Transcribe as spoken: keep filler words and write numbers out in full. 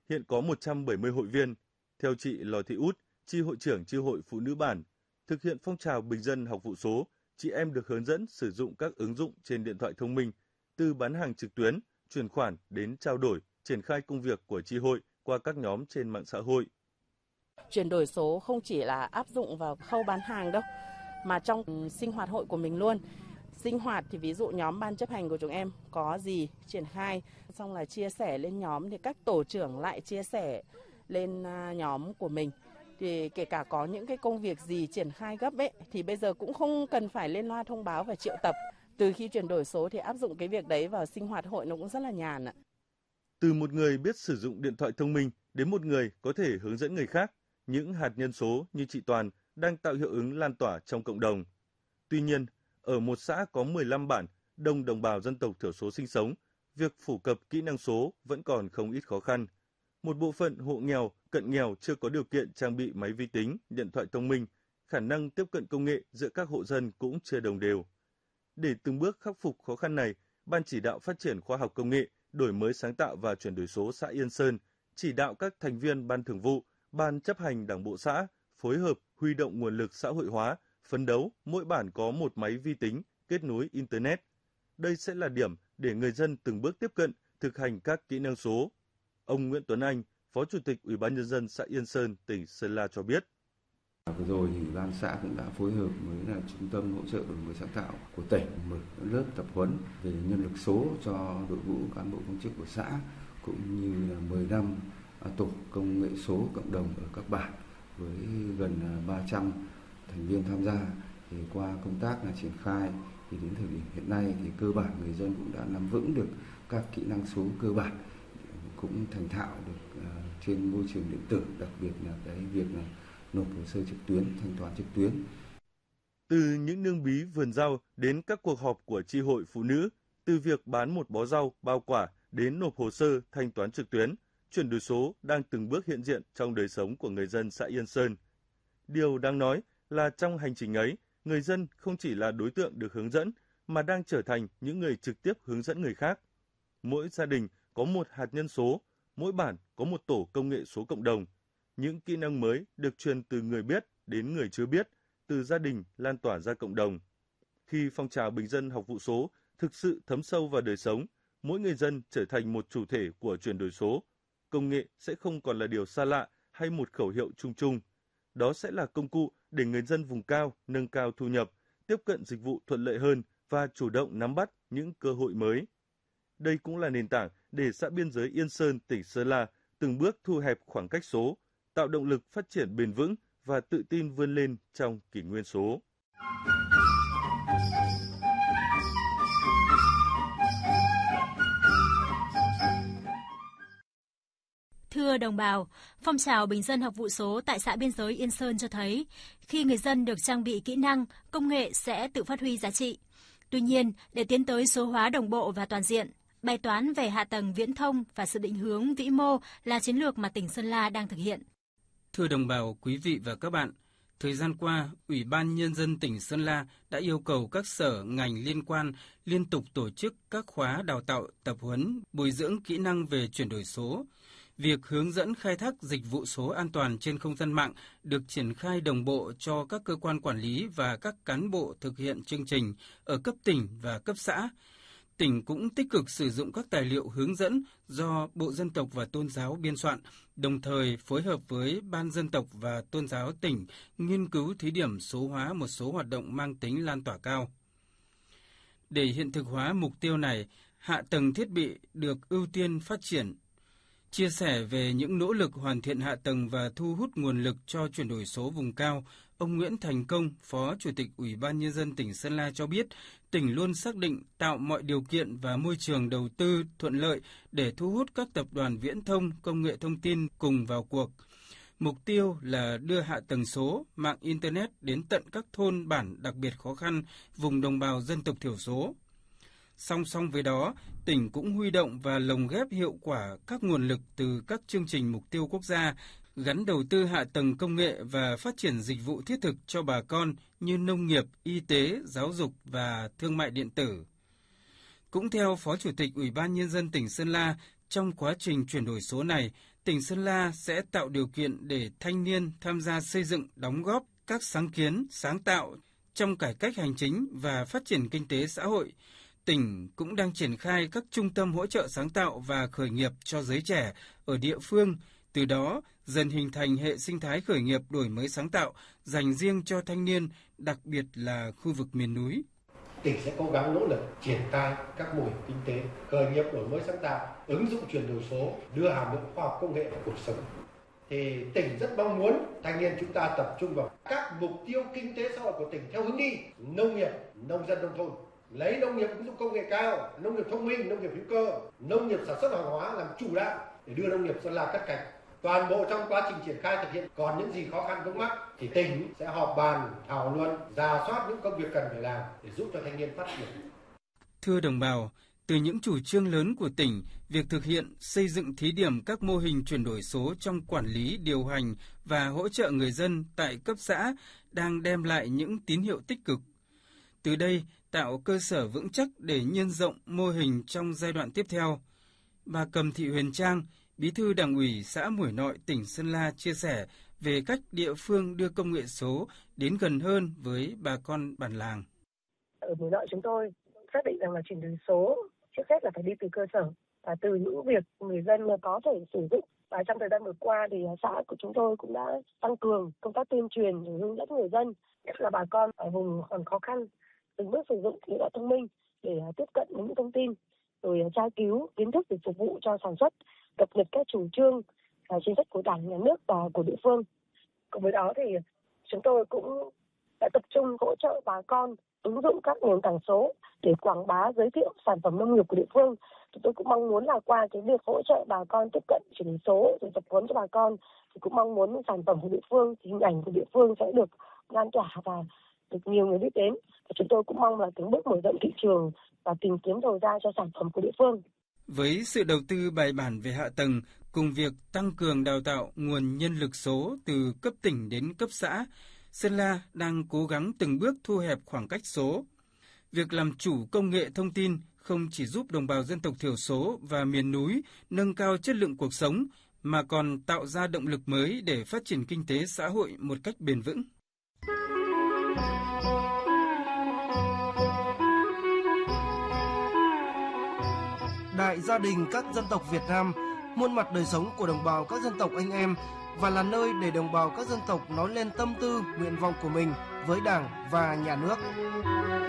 hiện có một trăm bảy mươi hội viên. Theo chị Lò Thị Út, chi hội trưởng chi hội phụ nữ bản, thực hiện phong trào bình dân học vụ số, chị em được hướng dẫn sử dụng các ứng dụng trên điện thoại thông minh, từ bán hàng trực tuyến, chuyển khoản đến trao đổi, triển khai công việc của chi hội qua các nhóm trên mạng xã hội. Chuyển đổi số không chỉ là áp dụng vào khâu bán hàng đâu, mà trong sinh hoạt hội của mình luôn. Sinh hoạt thì ví dụ nhóm ban chấp hành của chúng em có gì triển khai, xong là chia sẻ lên nhóm thì các tổ trưởng lại chia sẻ lên nhóm của mình. Thì kể cả có những cái công việc gì triển khai gấp ấy thì bây giờ cũng không cần phải lên loa thông báo và triệu tập. Từ khi chuyển đổi số thì áp dụng cái việc đấy vào sinh hoạt hội nó cũng rất là nhàn ạ. Từ một người biết sử dụng điện thoại thông minh đến một người có thể hướng dẫn người khác, những hạt nhân số như chị Toàn đang tạo hiệu ứng lan tỏa trong cộng đồng. Tuy nhiên, ở một xã có mười lăm bản đông đồng bào dân tộc thiểu số sinh sống, việc phổ cập kỹ năng số vẫn còn không ít khó khăn. Một bộ phận hộ nghèo, cận nghèo chưa có điều kiện trang bị máy vi tính, điện thoại thông minh, khả năng tiếp cận công nghệ giữa các hộ dân cũng chưa đồng đều. Để từng bước khắc phục khó khăn này, Ban chỉ đạo phát triển khoa học công nghệ, đổi mới sáng tạo và chuyển đổi số xã Yên Sơn chỉ đạo các thành viên Ban Thường vụ, Ban chấp hành Đảng bộ xã phối hợp huy động nguồn lực xã hội hóa, phấn đấu mỗi bản có một máy vi tính kết nối Internet. Đây sẽ là điểm để người dân từng bước tiếp cận, thực hành các kỹ năng số. Ông Nguyễn Tuấn Anh, Phó Chủ tịch Ủy ban Nhân dân xã Yên Sơn, tỉnh Sơn La cho biết. Vừa rồi thì Ủy ban xã cũng đã phối hợp với là Trung tâm hỗ trợ đổi mới sáng tạo của tỉnh mở lớp tập huấn về nhân lực số cho đội ngũ cán bộ công chức của xã, cũng như là mười năm tổ công nghệ số cộng đồng ở các bản với gần ba trăm thành viên tham gia. Thì qua công tác là triển khai thì đến thời điểm hiện nay thì cơ bản người dân cũng đã nắm vững được các kỹ năng số cơ bản, cũng thành thạo được uh, trên môi trường điện tử, đặc biệt là cái việc là nộp hồ sơ trực tuyến, thanh toán trực tuyến. Từ những nương bí vườn rau đến các cuộc họp của chi hội phụ nữ, từ việc bán một bó rau, bao quả đến nộp hồ sơ, thanh toán trực tuyến, chuyển đổi số đang từng bước hiện diện trong đời sống của người dân xã Yên Sơn. Điều đáng nói là trong hành trình ấy, người dân không chỉ là đối tượng được hướng dẫn, mà đang trở thành những người trực tiếp hướng dẫn người khác. Mỗi gia đình có một hạt nhân số, mỗi bản có một tổ công nghệ số cộng đồng. Những kỹ năng mới được truyền từ người biết đến người chưa biết, từ gia đình lan tỏa ra cộng đồng. Khi phong trào bình dân học vụ số thực sự thấm sâu vào đời sống, mỗi người dân trở thành một chủ thể của chuyển đổi số. Công nghệ sẽ không còn là điều xa lạ hay một khẩu hiệu chung chung. Đó sẽ là công cụ để người dân vùng cao nâng cao thu nhập, tiếp cận dịch vụ thuận lợi hơn và chủ động nắm bắt những cơ hội mới. Đây cũng là nền tảng để xã biên giới Yên Sơn, tỉnh Sơn La từng bước thu hẹp khoảng cách số, tạo động lực phát triển bền vững và tự tin vươn lên trong kỷ nguyên số. Thưa đồng bào, phong trào bình dân học vụ số tại xã biên giới Yên Sơn cho thấy, khi người dân được trang bị kỹ năng, công nghệ sẽ tự phát huy giá trị. Tuy nhiên, để tiến tới số hóa đồng bộ và toàn diện, bài toán về hạ tầng viễn thông và sự định hướng vĩ mô là chiến lược mà tỉnh Sơn La đang thực hiện. Thưa đồng bào, quý vị và các bạn, thời gian qua, Ủy ban Nhân dân tỉnh Sơn La đã yêu cầu các sở ngành liên quan liên tục tổ chức các khóa đào tạo, tập huấn, bồi dưỡng kỹ năng về chuyển đổi số. Việc hướng dẫn khai thác dịch vụ số an toàn trên không gian mạng được triển khai đồng bộ cho các cơ quan quản lý và các cán bộ thực hiện chương trình ở cấp tỉnh và cấp xã. Tỉnh cũng tích cực sử dụng các tài liệu hướng dẫn do Bộ Dân tộc và Tôn giáo biên soạn, đồng thời phối hợp với Ban Dân tộc và Tôn giáo tỉnh nghiên cứu thí điểm số hóa một số hoạt động mang tính lan tỏa cao. Để hiện thực hóa mục tiêu này, hạ tầng thiết bị được ưu tiên phát triển. Chia sẻ về những nỗ lực hoàn thiện hạ tầng và thu hút nguồn lực cho chuyển đổi số vùng cao, ông Nguyễn Thành Công, Phó Chủ tịch Ủy ban Nhân dân tỉnh Sơn La cho biết, tỉnh luôn xác định tạo mọi điều kiện và môi trường đầu tư thuận lợi để thu hút các tập đoàn viễn thông, công nghệ thông tin cùng vào cuộc. Mục tiêu là đưa hạ tầng số, mạng Internet đến tận các thôn bản đặc biệt khó khăn, vùng đồng bào dân tộc thiểu số. Song song với đó, tỉnh cũng huy động và lồng ghép hiệu quả các nguồn lực từ các chương trình mục tiêu quốc gia, gắn đầu tư hạ tầng công nghệ và phát triển dịch vụ thiết thực cho bà con như nông nghiệp, y tế, giáo dục và thương mại điện tử. Cũng theo Phó Chủ tịch Ủy ban Nhân dân tỉnh Sơn La, trong quá trình chuyển đổi số này, tỉnh Sơn La sẽ tạo điều kiện để thanh niên tham gia xây dựng, đóng góp các sáng kiến, sáng tạo trong cải cách hành chính và phát triển kinh tế xã hội. Tỉnh cũng đang triển khai các trung tâm hỗ trợ sáng tạo và khởi nghiệp cho giới trẻ ở địa phương, từ đó dần hình thành hệ sinh thái khởi nghiệp đổi mới sáng tạo dành riêng cho thanh niên, đặc biệt là khu vực miền núi. Tỉnh sẽ cố gắng nỗ lực triển khai các mô hình kinh tế khởi nghiệp đổi mới sáng tạo, ứng dụng chuyển đổi số, đưa hàm lượng khoa học công nghệ vào cuộc sống. Thì tỉnh rất mong muốn thanh niên chúng ta tập trung vào các mục tiêu kinh tế xã hội của tỉnh theo hướng đi nông nghiệp, nông dân nông thôn, lấy nông nghiệp ứng dụng công nghệ cao, nông nghiệp thông minh, nông nghiệp hữu cơ, nông nghiệp sản xuất hàng hóa làm chủ đạo để đưa nông nghiệp Sơn La cất cánh. Toàn bộ trong quá trình triển khai thực hiện còn những gì khó khăn vướng mắc thì tỉnh sẽ họp bàn, thảo luận, rà soát những công việc cần phải làm để giúp cho thanh niên phát triển. Thưa đồng bào, từ những chủ trương lớn của tỉnh, việc thực hiện xây dựng thí điểm các mô hình chuyển đổi số trong quản lý, điều hành và hỗ trợ người dân tại cấp xã đang đem lại những tín hiệu tích cực. Từ đây, tạo cơ sở vững chắc để nhân rộng mô hình trong giai đoạn tiếp theo. Bà Cầm Thị Huyền Trang, Bí thư Đảng ủy xã Muổi Nội, tỉnh Sơn La chia sẻ về cách địa phương đưa công nghệ số đến gần hơn với bà con bản làng. Ở Muổi Nội chúng tôi xác định rằng là chuyển đổi số trước hết là phải đi từ cơ sở và từ những việc người dân có thể sử dụng. Và trong thời gian vừa qua thì xã của chúng tôi cũng đã tăng cường công tác tuyên truyền để hướng dẫn người dân, nhất là bà con ở vùng còn khó khăn, từng bước sử dụng điện thoại thông minh để tiếp cận những thông tin, rồi tra cứu kiến thức để phục vụ cho sản xuất, cập nhật các chủ trương và chính sách của Đảng, Nhà nước và của địa phương. Cùng với đó thì chúng tôi cũng đã tập trung hỗ trợ bà con ứng dụng các nền tảng số để quảng bá, giới thiệu sản phẩm nông nghiệp của địa phương. Chúng tôi cũng mong muốn là qua cái việc hỗ trợ bà con tiếp cận chuyển đổi số, rồi tập huấn cho bà con, thì cũng mong muốn những sản phẩm của địa phương, thì hình ảnh của địa phương sẽ được lan tỏa và được nhiều người biết đến. Và chúng tôi cũng mong là từng bước mở rộng thị trường và tìm kiếm đầu ra cho sản phẩm của địa phương. Với sự đầu tư bài bản về hạ tầng, cùng việc tăng cường đào tạo nguồn nhân lực số từ cấp tỉnh đến cấp xã, Sơn La đang cố gắng từng bước thu hẹp khoảng cách số. Việc làm chủ công nghệ thông tin không chỉ giúp đồng bào dân tộc thiểu số và miền núi nâng cao chất lượng cuộc sống, mà còn tạo ra động lực mới để phát triển kinh tế xã hội một cách bền vững. Đại gia đình các dân tộc Việt Nam, muôn mặt đời sống của đồng bào các dân tộc anh em và là nơi để đồng bào các dân tộc nói lên tâm tư, nguyện vọng của mình với Đảng và Nhà nước.